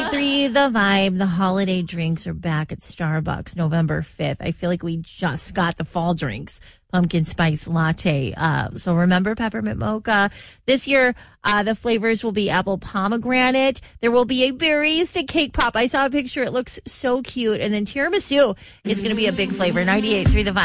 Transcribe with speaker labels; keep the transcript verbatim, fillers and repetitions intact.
Speaker 1: ninety-eight point three The Vibe. The holiday drinks are back at Starbucks November fifth. I feel like we just got the fall drinks. Pumpkin spice latte. Uh, so remember peppermint mocha. This year, uh, the flavors will be apple pomegranate. There will be a barista cake pop. I saw a picture. It looks so cute. And then tiramisu is going to be a big flavor. ninety-eight point three The Vibe.